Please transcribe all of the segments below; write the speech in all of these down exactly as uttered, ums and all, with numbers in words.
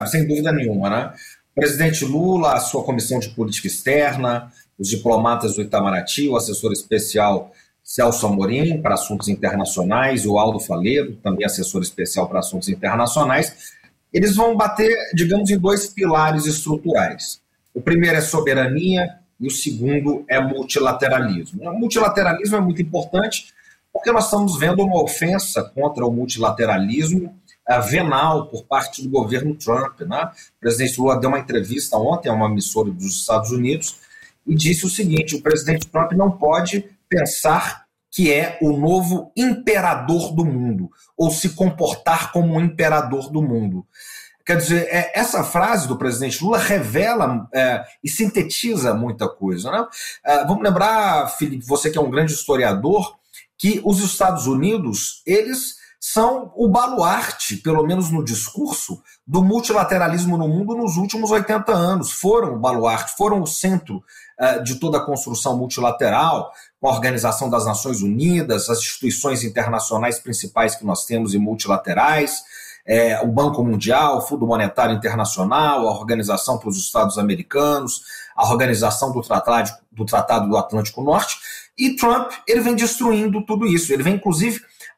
sem dúvida nenhuma, né? O presidente Lula, a sua comissão de política externa, os diplomatas do Itamaraty, o assessor especial Celso Amorim para assuntos internacionais, o Aldo Faleiro, também assessor especial para assuntos internacionais, eles vão bater, digamos, em dois pilares estruturais. O primeiro é soberania e o segundo é multilateralismo. O multilateralismo é muito importante porque nós estamos vendo uma ofensa contra o multilateralismo uh, venal por parte do governo Trump, né? O presidente Lula deu uma entrevista ontem a uma emissora dos Estados Unidos e disse o seguinte: o presidente Trump não pode pensar que é o novo imperador do mundo, ou se comportar como um imperador do mundo. Quer dizer, é, essa frase do presidente Lula revela é, e sintetiza muita coisa, né? É, vamos lembrar, Felipe, você que é um grande historiador, que os Estados Unidos, eles são o baluarte, pelo menos no discurso, do multilateralismo no mundo nos últimos oitenta anos. Foram o baluarte, foram o centro uh, de toda a construção multilateral, com a Organização das Nações Unidas, as instituições internacionais principais que nós temos e multilaterais, é, o Banco Mundial, o Fundo Monetário Internacional, a Organização para os Estados Americanos, a Organização do Tratado, do Tratado do Atlântico Norte, e Trump ele vem destruindo tudo isso, ele vem inclusive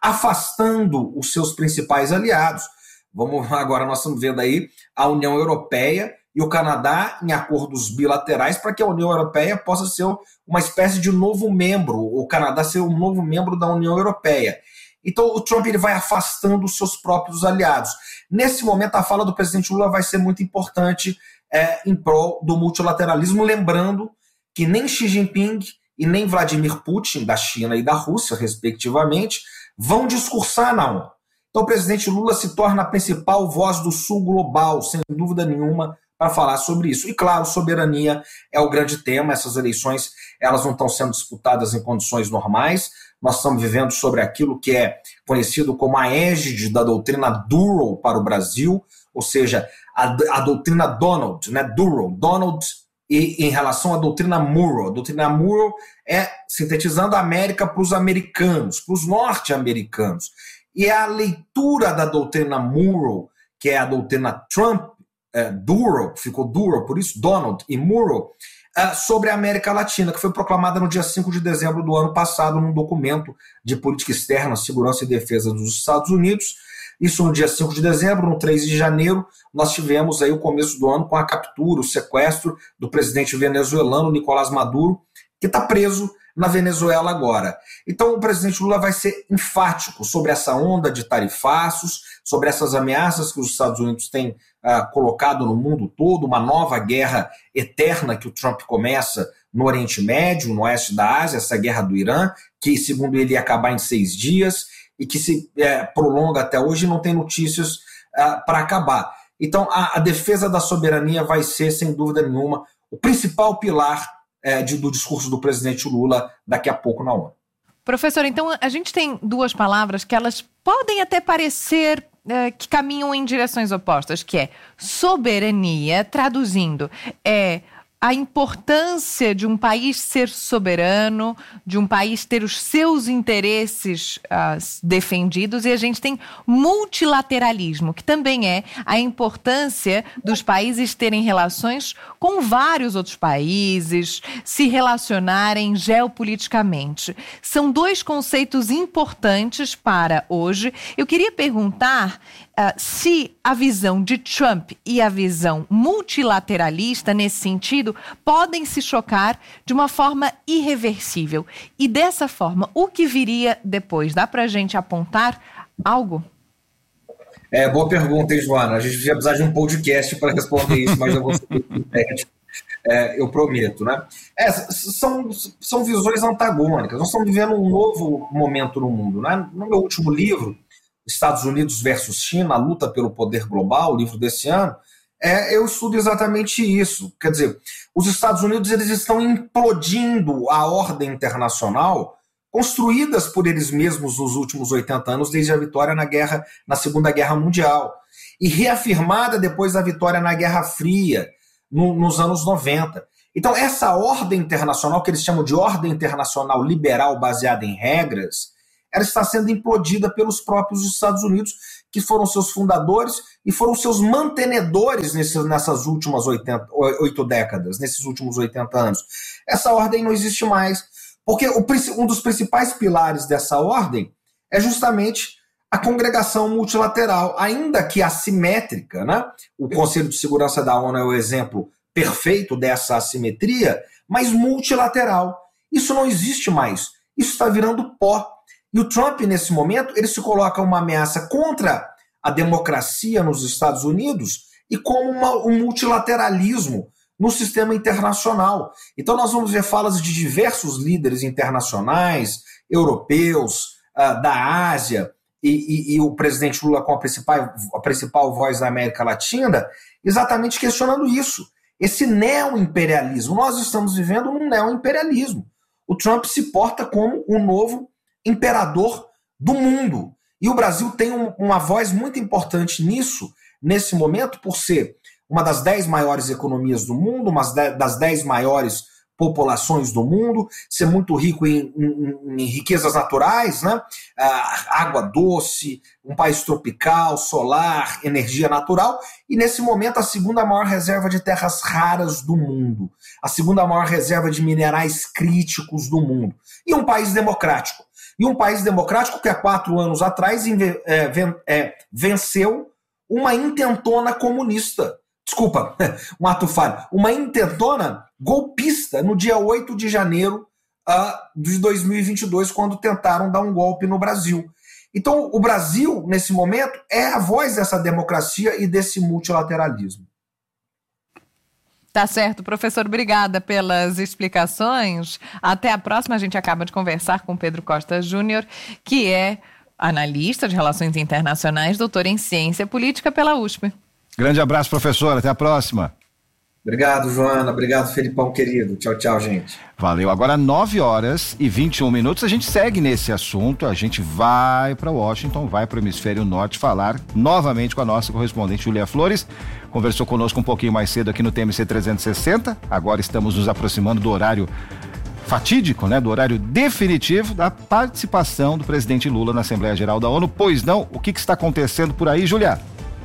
afastando os seus principais aliados. Vamos agora, nós estamos vendo aí a União Europeia e o Canadá em acordos bilaterais para que a União Europeia possa ser uma espécie de novo membro, o Canadá ser um novo membro da União Europeia. Então o Trump ele vai afastando os seus próprios aliados. Nesse momento a fala do presidente Lula vai ser muito importante é, em prol do multilateralismo, lembrando que nem Xi Jinping e nem Vladimir Putin, da China e da Rússia, respectivamente, vão discursar na ONU. Então o presidente Lula se torna a principal voz do Sul global, sem dúvida nenhuma, para falar sobre isso. E claro, soberania é o grande tema. Essas eleições elas não estão sendo disputadas em condições normais. Nós estamos vivendo sobre aquilo que é conhecido como a égide da doutrina Doral para o Brasil, ou seja, a, a doutrina Donald, né? Doral, Donald, e em relação à doutrina Murrow. A doutrina Murrow é, sintetizando, a América para os americanos, para os norte-americanos. E é a leitura da doutrina Murrow, que é a doutrina Trump, é, Doral, ficou Doral, por isso Donald e Murrow, é, sobre a América Latina, que foi proclamada no dia cinco de dezembro do ano passado num documento de política externa, segurança e defesa dos Estados Unidos. Isso no dia cinco de dezembro, no três de janeiro, nós tivemos aí o começo do ano com a captura, o sequestro do presidente venezuelano Nicolás Maduro, que está preso na Venezuela agora. Então o presidente Lula vai ser enfático sobre essa onda de tarifaços, sobre essas ameaças que os Estados Unidos têm uh, colocado no mundo todo, uma nova guerra eterna que o Trump começa no Oriente Médio, no oeste da Ásia, essa guerra do Irã, que segundo ele ia acabar em seis dias, e que se é, prolonga até hoje e não tem notícias uh, para acabar. Então, a, a defesa da soberania vai ser, sem dúvida nenhuma, o principal pilar é, de, do discurso do presidente Lula daqui a pouco na ONU. Professor, então a gente tem duas palavras que elas podem até parecer é, que caminham em direções opostas, que é soberania, traduzindo, é a importância de um país ser soberano, de um país ter os seus interesses uh, defendidos, e a gente tem multilateralismo, que também é a importância dos países terem relações com vários outros países, se relacionarem geopoliticamente. São dois conceitos importantes para hoje. Eu queria perguntar Uh, se a visão de Trump e a visão multilateralista, nesse sentido, podem se chocar de uma forma irreversível. E dessa forma, o que viria depois? Dá para a gente apontar algo? É, boa pergunta, hein, Joana? A gente ia precisar de um podcast para responder isso, mas eu vou ser sintético, é, eu prometo, né? É, são, são visões antagônicas. Nós estamos vivendo um novo momento no mundo, né? No meu último livro, Estados Unidos versus China, a luta pelo poder global, o livro desse ano, é, eu estudo exatamente isso. Quer dizer, os Estados Unidos eles estão implodindo a ordem internacional construídas por eles mesmos nos últimos oitenta anos, desde a vitória na, guerra, na Segunda Guerra Mundial, e reafirmada depois da vitória na Guerra Fria, no, nos anos noventa. Então, essa ordem internacional, que eles chamam de ordem internacional liberal baseada em regras, ela está sendo implodida pelos próprios Estados Unidos, que foram seus fundadores e foram seus mantenedores nesse, nessas últimas oitenta, oito décadas, nesses últimos oitenta anos. Essa ordem não existe mais, porque o, um dos principais pilares dessa ordem é justamente a congregação multilateral, ainda que assimétrica, né? O Conselho de Segurança da ONU é o exemplo perfeito dessa assimetria, mas multilateral. Isso não existe mais. Isso está virando pó. E o Trump, nesse momento, ele se coloca uma ameaça contra a democracia nos Estados Unidos e como uma, um multilateralismo no sistema internacional. Então nós vamos ver falas de diversos líderes internacionais, europeus, uh, da Ásia, e, e, e o presidente Lula com a principal, a principal voz da América Latina, exatamente questionando isso. Esse neoimperialismo. Nós estamos vivendo um neoimperialismo. O Trump se porta como o novo imperador do mundo. E o Brasil tem um, uma voz muito importante nisso, nesse momento, por ser uma das dez maiores economias do mundo, uma das dez maiores populações do mundo, ser muito rico em, em, em riquezas naturais, né? Ah, água doce, um país tropical, solar, energia natural, e nesse momento a segunda maior reserva de terras raras do mundo, a segunda maior reserva de minerais críticos do mundo, e um país democrático. E um país democrático que há quatro anos atrás é, é, venceu uma intentona comunista. Desculpa, um ato falho. Uma intentona golpista no dia oito de janeiro uh, de dois mil e vinte e dois, quando tentaram dar um golpe no Brasil. Então, o Brasil, nesse momento, é a voz dessa democracia e desse multilateralismo. Tá certo, professor, obrigada pelas explicações. Até a próxima. A gente acaba de conversar com Pedro Costa Júnior, que é analista de relações internacionais, doutor em ciência política pela U S P. Grande abraço, professor. Até a próxima. Obrigado, Joana. Obrigado, Felipão, querido. Tchau, tchau, gente. Valeu. Agora, nove horas e vinte e um minutos. A gente segue nesse assunto. A gente vai para Washington, vai para o Hemisfério Norte falar novamente com a nossa correspondente Julia Flores. Conversou conosco um pouquinho mais cedo aqui no T M C trezentos e sessenta. Agora estamos nos aproximando do horário fatídico, né? Do horário definitivo da participação do presidente Lula na Assembleia Geral da ONU. Pois não, o que, que está acontecendo por aí, Julia?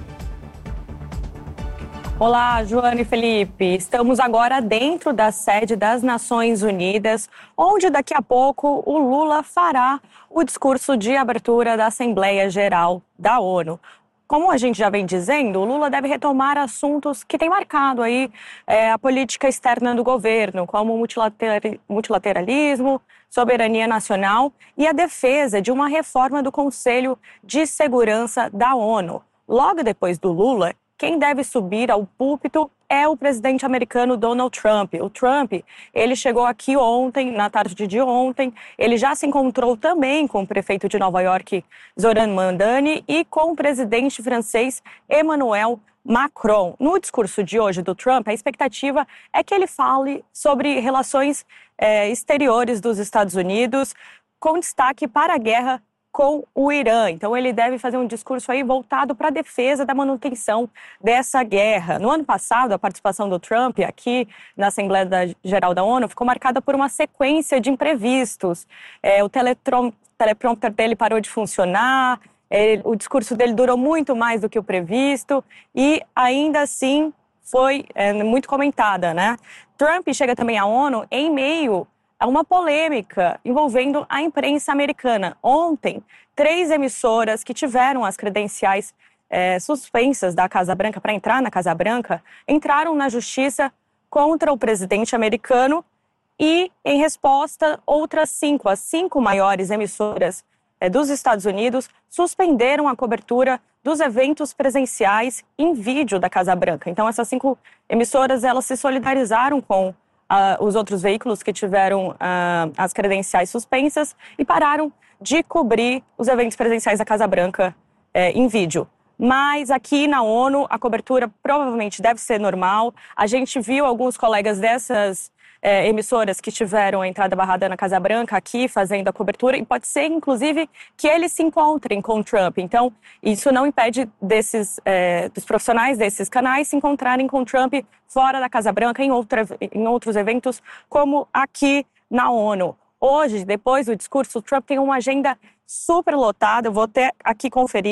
Olá, Joana e Felipe. Estamos agora dentro da sede das Nações Unidas, onde daqui a pouco o Lula fará o discurso de abertura da Assembleia Geral da ONU. Como a gente já vem dizendo, o Lula deve retomar assuntos que têm marcado aí é, a política externa do governo, como multilater- multilateralismo, soberania nacional e a defesa de uma reforma do Conselho de Segurança da ONU. Logo depois do Lula, quem deve subir ao púlpito é o presidente americano Donald Trump. O Trump, ele chegou aqui ontem, na tarde de ontem, ele já se encontrou também com o prefeito de Nova York, Zoran Mandani, e com o presidente francês Emmanuel Macron. No discurso de hoje do Trump, a expectativa é que ele fale sobre relações eh, exteriores dos Estados Unidos, com destaque para a guerra com o Irã. Então ele deve fazer um discurso aí voltado para a defesa da manutenção dessa guerra. No ano passado, a participação do Trump aqui na Assembleia Geral da ONU ficou marcada por uma sequência de imprevistos. É, o teletrom- teleprompter dele parou de funcionar, ele, o discurso dele durou muito mais do que o previsto e ainda assim foi é, muito comentada, né? Trump chega também à ONU em meio a uma polêmica envolvendo a imprensa americana. Ontem, três emissoras que tiveram as credenciais é, suspensas da Casa Branca para entrar na Casa Branca entraram na justiça contra o presidente americano e, em resposta, outras cinco, as cinco maiores emissoras é, dos Estados Unidos suspenderam a cobertura dos eventos presenciais em vídeo da Casa Branca. Então, essas cinco emissoras, elas se solidarizaram com Uh, os outros veículos que tiveram uh, as credenciais suspensas e pararam de cobrir os eventos presenciais da Casa Branca eh, em vídeo. Mas aqui na ONU a cobertura provavelmente deve ser normal. A gente viu alguns colegas dessas eh, emissoras que tiveram a entrada barrada na Casa Branca aqui fazendo a cobertura e pode ser inclusive que eles se encontrem com o Trump. Então isso não impede desses, eh, dos profissionais desses canais se encontrarem com o Trump fora da Casa Branca, em, outra, em outros eventos, como aqui na ONU. Hoje, depois do discurso, o Trump tem uma agenda super lotada, eu vou até aqui conferir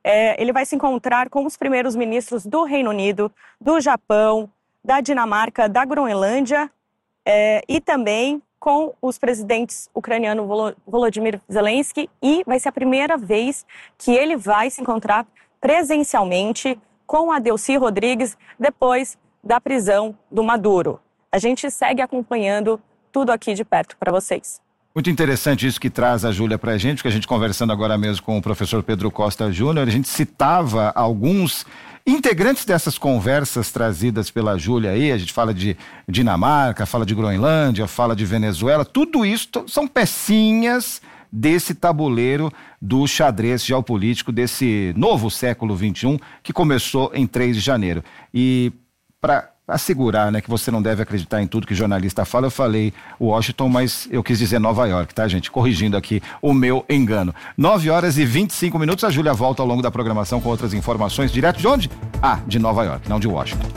É, ele vai se encontrar com os primeiros ministros do Reino Unido, do Japão, da Dinamarca, da Groenlândia é, e também com os presidentes ucraniano Volodymyr Zelensky, e vai ser a primeira vez que ele vai se encontrar presencialmente com a Delcy Rodrigues depois da prisão do Maduro. A gente segue acompanhando tudo aqui de perto para vocês. Muito interessante isso que traz a Júlia para a gente, porque a gente conversando agora mesmo com o professor Pedro Costa Júnior, a gente citava alguns integrantes dessas conversas trazidas pela Júlia aí, a gente fala de Dinamarca, fala de Groenlândia, fala de Venezuela, tudo isso são pecinhas desse tabuleiro do xadrez geopolítico desse novo século vinte e um que começou em três de janeiro. E para assegurar, né, que você não deve acreditar em tudo que jornalista fala, eu falei Washington, mas eu quis dizer Nova York, tá, gente? Corrigindo aqui o meu engano. nove horas e vinte e cinco minutos, a Júlia volta ao longo da programação com outras informações. Direto de onde? Ah, de Nova York, não de Washington.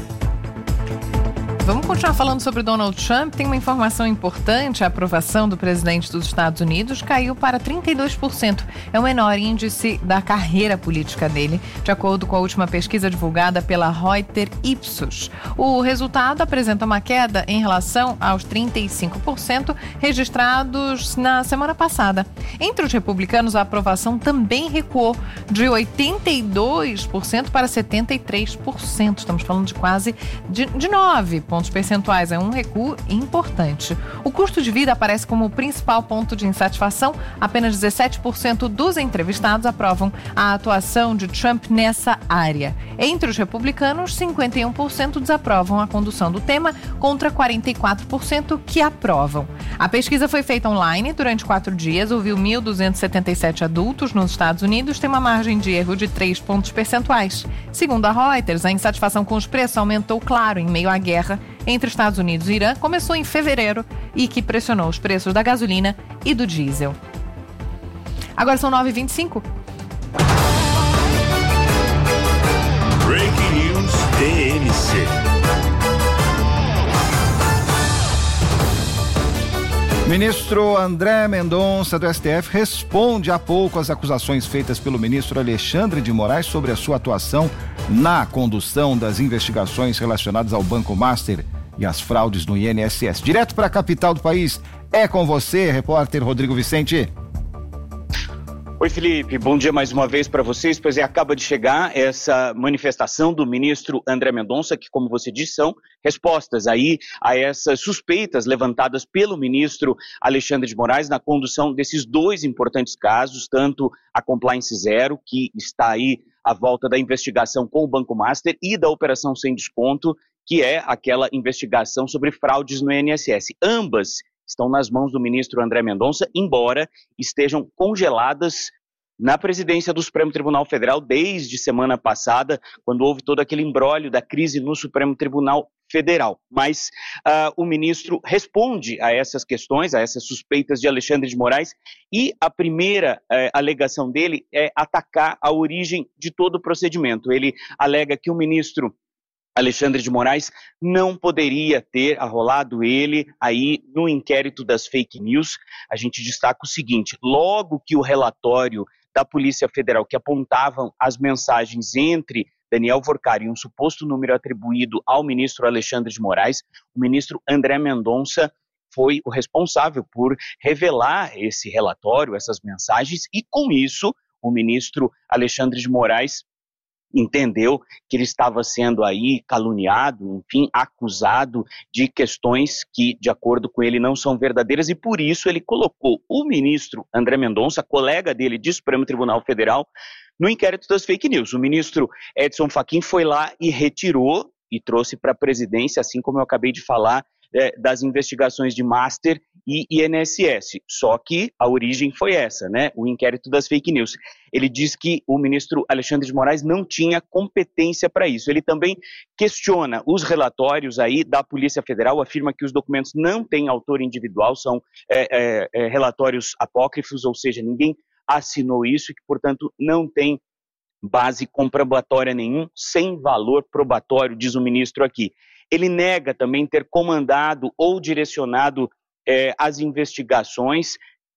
Vamos continuar falando sobre Donald Trump. Tem uma informação importante: a aprovação do presidente dos Estados Unidos caiu para trinta e dois por cento. É o menor índice da carreira política dele, de acordo com a última pesquisa divulgada pela Reuters Ipsos. O resultado apresenta uma queda em relação aos trinta e cinco por cento registrados na semana passada. Entre os republicanos, a aprovação também recuou de oitenta e dois por cento para setenta e três por cento. Estamos falando de quase de, de nove pontos percentuais, é um recuo importante. O custo de vida aparece como o principal ponto de insatisfação. Apenas dezessete por cento dos entrevistados aprovam a atuação de Trump nessa área. Entre os republicanos, cinquenta e um por cento desaprovam a condução do tema, contra quarenta e quatro por cento que aprovam. A pesquisa foi feita online durante quatro dias, ouviu mil duzentos e setenta e sete adultos nos Estados Unidos, tem uma margem de erro de três pontos percentuais. Segundo a Reuters, a insatisfação com os preços aumentou, claro, em meio à guerra entre Estados Unidos e Irã, começou em fevereiro e que pressionou os preços da gasolina e do diesel. Agora são nove e vinte e cinco. Breaking News T M C. Ministro André Mendonça do S T F responde há pouco às acusações feitas pelo ministro Alexandre de Moraes sobre a sua atuação na condução das investigações relacionadas ao Banco Master e às fraudes no I N S S. Direto para a capital do país, é com você, repórter Rodrigo Vicente. Oi, Felipe, bom dia mais uma vez para vocês. Pois é, acaba de chegar essa manifestação do ministro André Mendonça, que, como você disse, são respostas aí a essas suspeitas levantadas pelo ministro Alexandre de Moraes na condução desses dois importantes casos, tanto a Compliance Zero, que está aí à volta da investigação com o Banco Master, e da Operação Sem Desconto, que é aquela investigação sobre fraudes no I N S S. Ambas estão nas mãos do ministro André Mendonça, embora estejam congeladas na presidência do Supremo Tribunal Federal desde semana passada, quando houve todo aquele imbróglio da crise no Supremo Tribunal Federal. Mas uh, o ministro responde a essas questões, a essas suspeitas de Alexandre de Moraes, e a primeira uh, alegação dele é atacar a origem de todo o procedimento. Ele alega que o ministro Alexandre de Moraes não poderia ter arrolado ele aí no inquérito das fake news. A gente destaca o seguinte: logo que o relatório da Polícia Federal, que apontavam as mensagens entre Daniel Vorcari e um suposto número atribuído ao ministro Alexandre de Moraes, o ministro André Mendonça foi o responsável por revelar esse relatório, essas mensagens, e com isso o ministro Alexandre de Moraes entendeu que ele estava sendo aí caluniado, enfim, acusado de questões que, de acordo com ele, não são verdadeiras, e por isso ele colocou o ministro André Mendonça, colega dele de Supremo Tribunal Federal, no inquérito das fake news. O ministro Edson Fachin foi lá e retirou e trouxe para a presidência, assim como eu acabei de falar, é, das investigações de Master e I N S S. Só que a origem foi essa, né? O inquérito das fake news. Ele diz que o ministro Alexandre de Moraes não tinha competência para isso. Ele também questiona os relatórios aí da Polícia Federal, afirma que os documentos não têm autor individual, são é, é, é, relatórios apócrifos, ou seja, ninguém assinou isso e que, portanto, não tem base comprobatória nenhum, sem valor probatório, diz o ministro aqui. Ele nega também ter comandado ou direcionado eh, as investigações,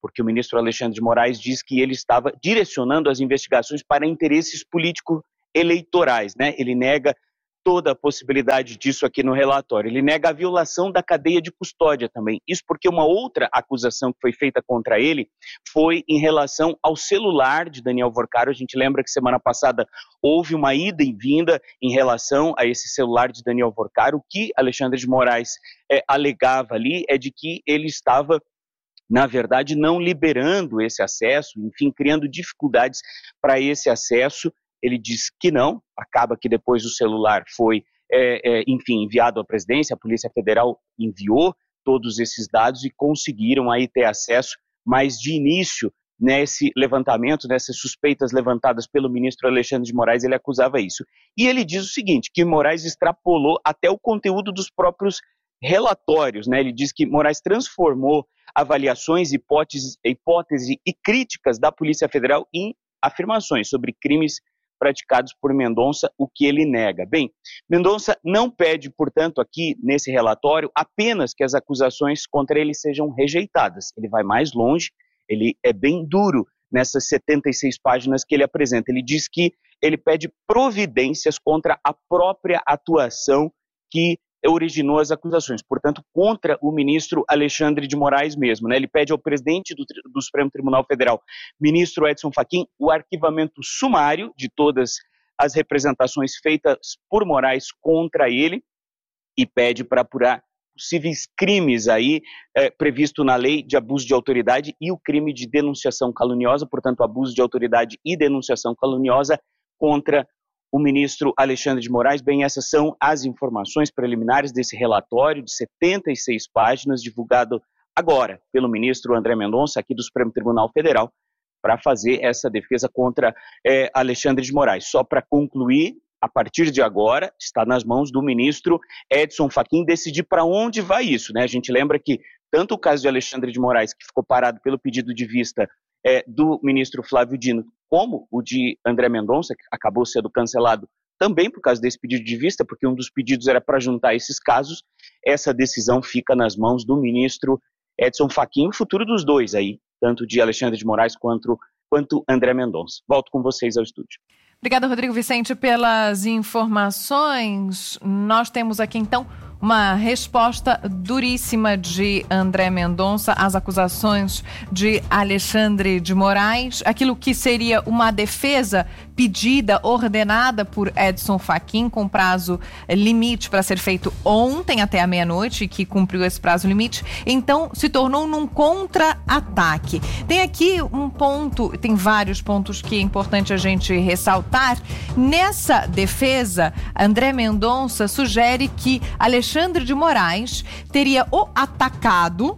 porque o ministro Alexandre de Moraes diz que ele estava direcionando as investigações para interesses político-eleitorais, né? Ele nega toda a possibilidade disso aqui no relatório. Ele nega a violação da cadeia de custódia também. Isso porque uma outra acusação que foi feita contra ele foi em relação ao celular de Daniel Vorcaro. A gente lembra que semana passada houve uma ida e vinda em relação a esse celular de Daniel Vorcaro. O que Alexandre de Moraes é, alegava ali é de que ele estava, na verdade, não liberando esse acesso, enfim, criando dificuldades para esse acesso. Ele diz que não, acaba que depois o celular foi, é, é, enfim, enviado à presidência, a Polícia Federal enviou todos esses dados e conseguiram aí ter acesso, mas de início, nesse levantamento, nessas suspeitas levantadas pelo ministro Alexandre de Moraes, ele acusava isso. E ele diz o seguinte, que Moraes extrapolou até o conteúdo dos próprios relatórios, né? Ele diz que Moraes transformou avaliações, hipóteses, hipóteses e críticas da Polícia Federal em afirmações sobre crimes praticados por Mendonça, o que ele nega. Bem, Mendonça não pede, portanto, aqui nesse relatório, apenas que as acusações contra ele sejam rejeitadas. Ele vai mais longe, ele é bem duro nessas setenta e seis páginas que ele apresenta. Ele diz que ele pede providências contra a própria atuação que originou as acusações, portanto, contra o ministro Alexandre de Moraes mesmo, né? Ele pede ao presidente do, do Supremo Tribunal Federal, ministro Edson Fachin, o arquivamento sumário de todas as representações feitas por Moraes contra ele e pede para apurar possíveis crimes aí é, previsto na lei de abuso de autoridade e o crime de denunciação caluniosa, portanto, abuso de autoridade e denunciação caluniosa contra o ministro Alexandre de Moraes. Bem, essas são as informações preliminares desse relatório de setenta e seis páginas, divulgado agora pelo ministro André Mendonça, aqui do Supremo Tribunal Federal, para fazer essa defesa contra é, Alexandre de Moraes. Só para concluir, a partir de agora, está nas mãos do ministro Edson Fachin decidir para onde vai isso, né? A gente lembra que tanto o caso de Alexandre de Moraes, que ficou parado pelo pedido de vista é, do ministro Flávio Dino, como o de André Mendonça, que acabou sendo cancelado também por causa desse pedido de vista, porque um dos pedidos era para juntar esses casos, essa decisão fica nas mãos do ministro Edson Fachin, o futuro dos dois aí, tanto de Alexandre de Moraes quanto, quanto André Mendonça. Volto com vocês ao estúdio. Obrigada, Rodrigo Vicente, pelas informações. Nós temos aqui, então, uma resposta duríssima de André Mendonça às acusações de Alexandre de Moraes. Aquilo que seria uma defesa pedida, ordenada por Edson Fachin, com prazo limite para ser feito ontem até a meia-noite, que cumpriu esse prazo limite, então se tornou num contra-ataque. Tem aqui um ponto, tem vários pontos que é importante a gente ressaltar. Nessa defesa, André Mendonça sugere que Alexandre de Moraes teria o atacado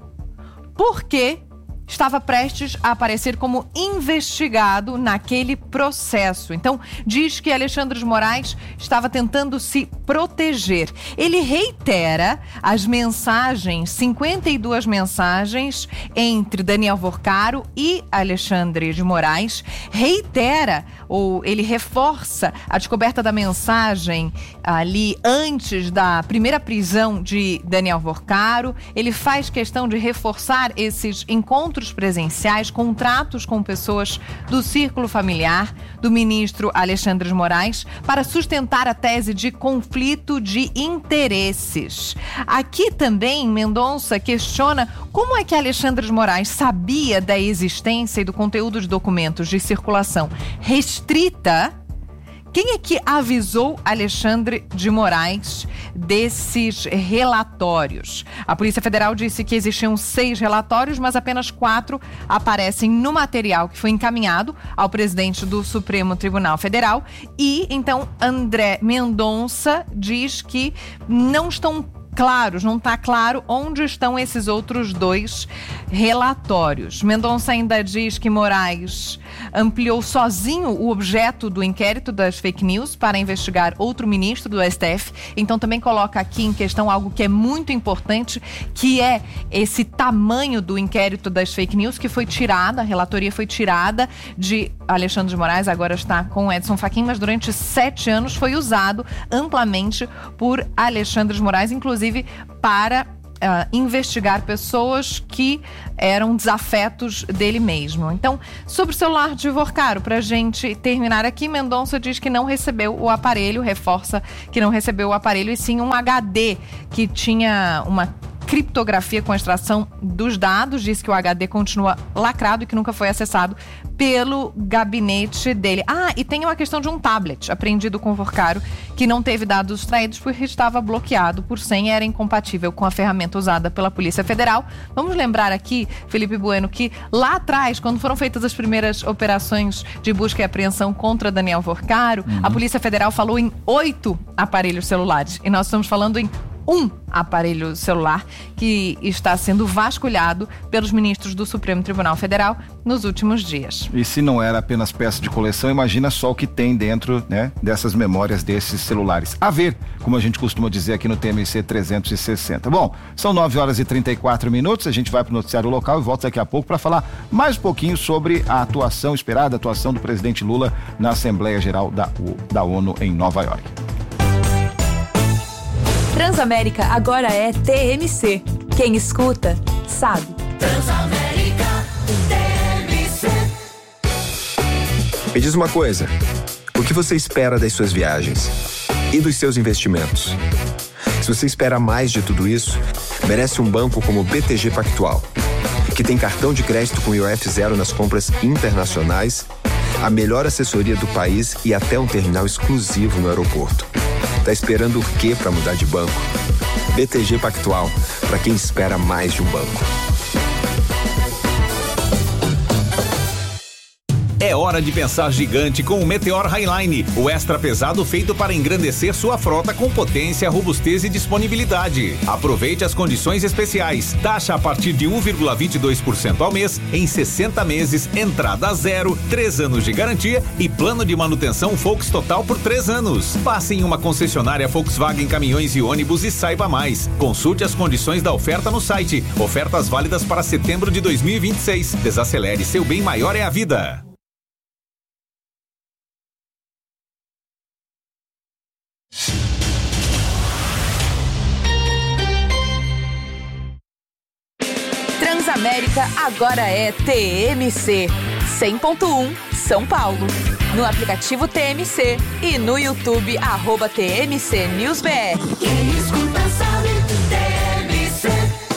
porque estava prestes a aparecer como investigado naquele processo. Então, diz que Alexandre de Moraes estava tentando se proteger. Ele reitera as mensagens, cinquenta e duas mensagens entre Daniel Vorcaro e Alexandre de Moraes, reitera ou ele reforça a descoberta da mensagem ali antes da primeira prisão de Daniel Vorcaro. Ele faz questão de reforçar esses encontros presenciais, contratos com pessoas do círculo familiar do ministro Alexandre de Moraes para sustentar a tese de conflito de interesses. Aqui também Mendonça questiona como é que Alexandre de Moraes sabia da existência e do conteúdo de documentos de circulação restrita. Quem é que avisou Alexandre de Moraes desses relatórios? A Polícia Federal disse que existiam seis relatórios, mas apenas quatro aparecem no material que foi encaminhado ao presidente do Supremo Tribunal Federal. E, então, André Mendonça diz que não estão claros, não está claro onde estão esses outros dois relatórios. Mendonça ainda diz que Moraes ampliou sozinho o objeto do inquérito das fake news para investigar outro ministro do S T F. Então também coloca aqui em questão algo que é muito importante, que é esse tamanho do inquérito das fake news que foi tirada, a relatoria foi tirada de Alexandre de Moraes, agora está com Edson Fachin, mas durante sete anos foi usado amplamente por Alexandre de Moraes, inclusive para uh, investigar pessoas que eram desafetos dele mesmo. Então, sobre o celular de Vorcaro, para a gente terminar aqui, Mendonça diz que não recebeu o aparelho, reforça que não recebeu o aparelho, e sim um H D que tinha uma criptografia com extração dos dados. Diz que o H D continua lacrado e que nunca foi acessado pelo gabinete dele. Ah, e tem uma questão de um tablet apreendido com o Vorcaro que não teve dados extraídos porque estava bloqueado por senha e era incompatível com a ferramenta usada pela Polícia Federal. Vamos lembrar aqui, Felipe Bueno, que lá atrás, quando foram feitas as primeiras operações de busca e apreensão contra Daniel Vorcaro, uhum. a Polícia Federal falou em oito aparelhos celulares e nós estamos falando em um aparelho celular que está sendo vasculhado pelos ministros do Supremo Tribunal Federal nos últimos dias. E se não era apenas peça de coleção, imagina só o que tem dentro, né, dessas memórias desses celulares. A ver, como a gente costuma dizer aqui no T M C trezentos e sessenta. Bom, são nove horas e trinta e quatro minutos, a gente vai para o noticiário local e volta daqui a pouco para falar mais um pouquinho sobre a atuação, esperada atuação do presidente Lula na Assembleia Geral da, da ONU em Nova York. Transamérica agora é T M C. Quem escuta, sabe. Transamérica T M C. Me diz uma coisa, o que você espera das suas viagens e dos seus investimentos? Se você espera mais de tudo isso, merece um banco como o B T G Pactual, que tem cartão de crédito com I O F zero nas compras internacionais, a melhor assessoria do país e até um terminal exclusivo no aeroporto. Tá esperando o quê para mudar de banco? B T G Pactual, para quem espera mais de um banco. É hora de pensar gigante com o Meteor Highline, o extra pesado feito para engrandecer sua frota com potência, robustez e disponibilidade. Aproveite as condições especiais. Taxa a partir de um vírgula vinte e dois por cento ao mês, em sessenta meses, entrada zero, três anos de garantia e plano de manutenção Volks Total por três anos. Passe em uma concessionária Volkswagen Caminhões e Ônibus e saiba mais. Consulte as condições da oferta no site. Ofertas válidas para setembro de dois mil e vinte e seis. Desacelere, seu bem maior é a vida. Transamérica agora é T M C cem ponto um São Paulo. No aplicativo T M C e no YouTube arroba T M C News B R. Quem escuta sabe, T M C.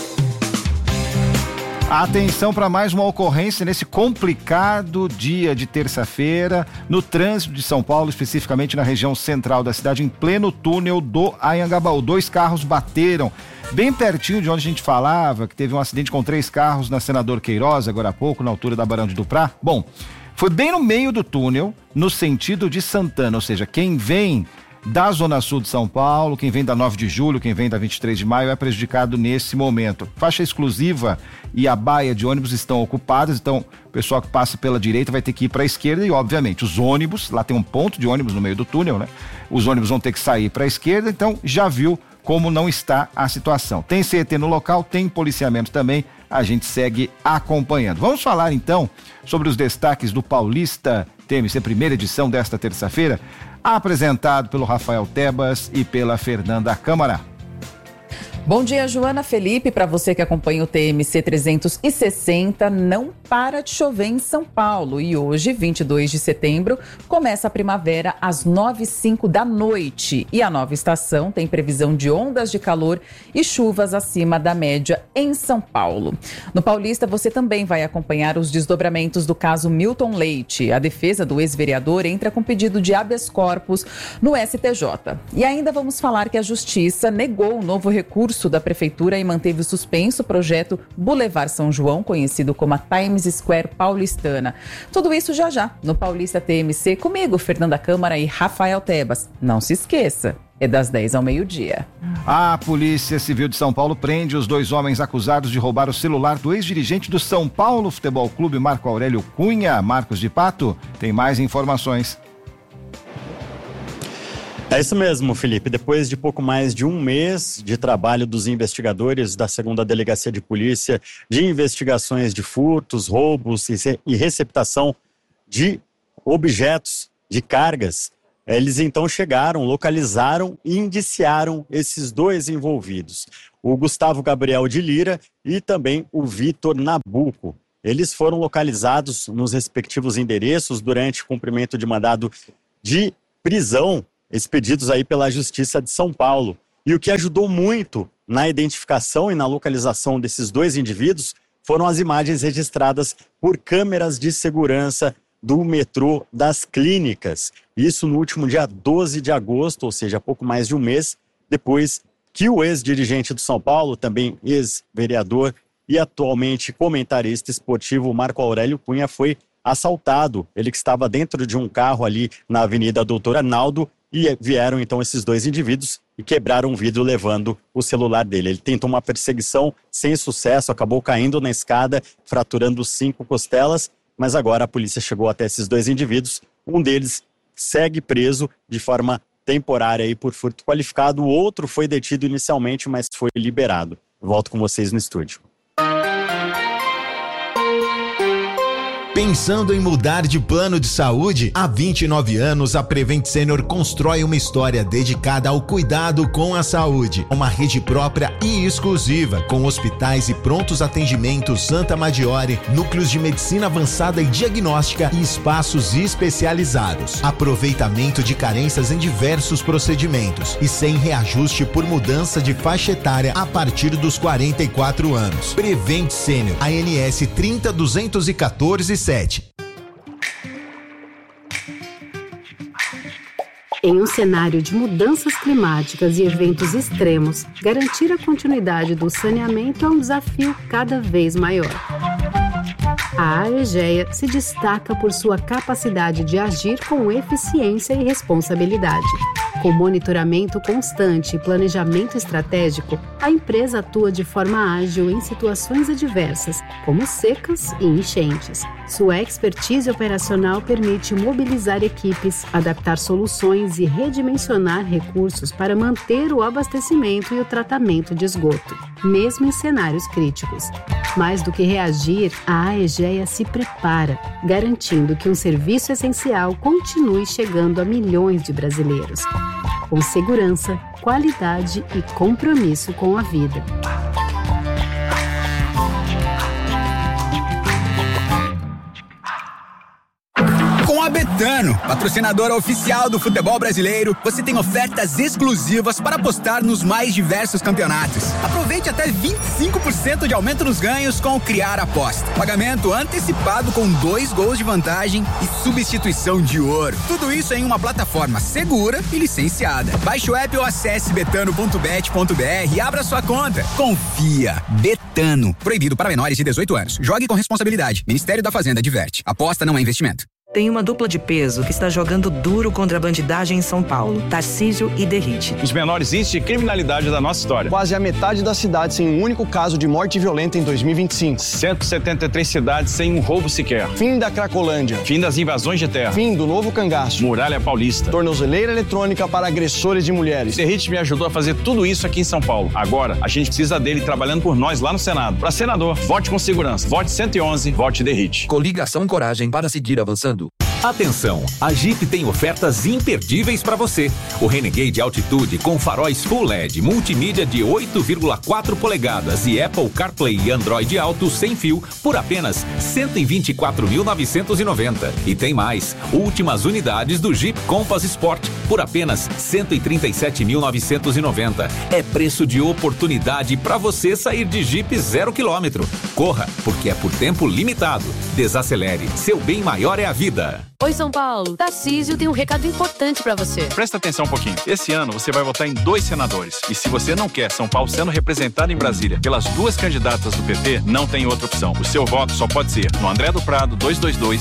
Atenção para mais uma ocorrência nesse complicado dia de terça-feira, no trânsito de São Paulo, especificamente na região central da cidade, em pleno túnel do Anhangabaú. Dois carros bateram bem pertinho de onde a gente falava, que teve um acidente com três carros na Senador Queiroz, agora há pouco, na altura da Barão de Duprá. Bom, foi bem no meio do túnel, no sentido de Santana, ou seja, quem vem da Zona Sul de São Paulo, quem vem da nove de julho, quem vem da vinte e três de maio é prejudicado nesse momento. Faixa exclusiva e a baia de ônibus estão ocupadas, então o pessoal que passa pela direita vai ter que ir para a esquerda e, obviamente, os ônibus, lá tem um ponto de ônibus no meio do túnel, né? Os ônibus vão ter que sair para a esquerda, então já viu como não está a situação. Tem C E T no local, tem policiamento também, a gente segue acompanhando. Vamos falar então sobre os destaques do Paulista T M C, primeira edição desta terça-feira, apresentado pelo Rafael Tebas e pela Fernanda Câmara. Bom dia, Joana, Felipe, para você que acompanha o T M C trezentos e sessenta, não para de chover em São Paulo e hoje, vinte e dois de setembro, começa a primavera às nove e cinco da noite e a nova estação tem previsão de ondas de calor e chuvas acima da média em São Paulo. No Paulista, você também vai acompanhar os desdobramentos do caso Milton Leite. A defesa do ex-vereador entra com pedido de habeas corpus no S T J. E ainda vamos falar que a Justiça negou o novo recurso da Prefeitura e manteve suspenso o projeto Boulevard São João, conhecido como a Times Square paulistana. Tudo isso já já, no Paulista T M C, comigo, Fernanda Câmara e Rafael Tebas. Não se esqueça, é das dez ao meio-dia. A Polícia Civil de São Paulo prende os dois homens acusados de roubar o celular do ex-dirigente do São Paulo Futebol Clube, Marco Aurélio Cunha. Marcos de Pato tem mais informações. É isso mesmo, Felipe. Depois de pouco mais de um mês de trabalho dos investigadores da segunda Delegacia de Polícia de investigações de furtos, roubos e receptação de objetos, de cargas Eles então chegaram, localizaram e indiciaram esses dois envolvidos, o Gustavo Gabriel de Lira e também o Vitor Nabuco. Eles foram localizados nos respectivos endereços durante o cumprimento de mandado de prisão expedidos aí pela Justiça de São Paulo. E o que ajudou muito na identificação e na localização desses dois indivíduos foram as imagens registradas por câmeras de segurança do metrô das Clínicas. Isso no último dia doze de agosto, ou seja, pouco mais de um mês depois que o ex-dirigente do São Paulo, também ex-vereador e atualmente comentarista esportivo Marco Aurélio Cunha, foi assaltado. Ele que estava dentro de um carro ali na Avenida Doutor Arnaldo, e vieram então esses dois indivíduos e quebraram o vidro levando o celular dele. Ele tentou uma perseguição sem sucesso, acabou caindo na escada, fraturando cinco costelas, mas agora a polícia chegou até esses dois indivíduos. Um deles segue preso de forma temporária aí por furto qualificado, o outro foi detido inicialmente, mas foi liberado. Volto com vocês no estúdio. Pensando em mudar de plano de saúde? Há vinte e nove anos, a Prevent Senior constrói uma história dedicada ao cuidado com a saúde. Uma rede própria e exclusiva, com hospitais e prontos atendimentos Santa Maggiore, núcleos de medicina avançada e diagnóstica e espaços especializados. Aproveitamento de carências em diversos procedimentos e sem reajuste por mudança de faixa etária a partir dos quarenta e quatro anos. Prevent Senior, A N S trinta duzentos e quatorze sete. Em um cenário de mudanças climáticas e eventos extremos, garantir a continuidade do saneamento é um desafio cada vez maior. A Aegea se destaca por sua capacidade de agir com eficiência e responsabilidade. Com monitoramento constante e planejamento estratégico, a empresa atua de forma ágil em situações adversas, como secas e enchentes. Sua expertise operacional permite mobilizar equipes, adaptar soluções e redimensionar recursos para manter o abastecimento e o tratamento de esgoto, mesmo em cenários críticos. Mais do que reagir, a Aegea se prepara, garantindo que um serviço essencial continue chegando a milhões de brasileiros, com segurança, qualidade e compromisso com a vida. Com a Betano, patrocinadora oficial do futebol brasileiro, você tem ofertas exclusivas para apostar nos mais diversos campeonatos. Aproveite até vinte e cinco por cento de aumento nos ganhos com o Criar Aposta. Pagamento antecipado com dois gols de vantagem e substituição de ouro. Tudo isso em uma plataforma segura e licenciada. Baixe o app ou acesse betano ponto bet ponto br e abra sua conta. Confia. Betano. Proibido para menores de dezoito anos. Jogue com responsabilidade. Ministério da Fazenda adverte. Aposta não é investimento. Tem uma dupla de peso que está jogando duro contra a bandidagem em São Paulo, Tarcísio e Derrite. Os menores índices de criminalidade da nossa história. Quase a metade da cidade sem um único caso de morte violenta em dois mil e vinte e cinco. cento e setenta e três cidades sem um roubo sequer. Fim da Cracolândia. Fim das invasões de terra. Fim do novo cangaço. Muralha Paulista. Tornozeleira eletrônica para agressores de mulheres. Derrite me ajudou a fazer tudo isso aqui em São Paulo. Agora, a gente precisa dele trabalhando por nós lá no Senado. Para senador, vote com segurança. Vote cento e onze, vote Derrite. Coligação Coragem para seguir avançando. Atenção, a Jeep tem ofertas imperdíveis para você. O Renegade Altitude com faróis Full L E D, multimídia de oito vírgula quatro polegadas e Apple CarPlay e Android Auto sem fio por apenas cento e vinte e quatro mil novecentos e noventa. E tem mais, últimas unidades do Jeep Compass Sport por apenas cento e trinta e sete mil novecentos e noventa. É preço de oportunidade para você sair de Jeep zero quilômetro. Corra, porque é por tempo limitado. Desacelere, seu bem maior é a vida. Oi, São Paulo. Tarcísio tem um recado importante pra você. Presta atenção um pouquinho. Esse ano você vai votar em dois senadores. E se você não quer São Paulo sendo representado em Brasília pelas duas candidatas do P P, não tem outra opção. O seu voto só pode ser no André do Prado dois dois dois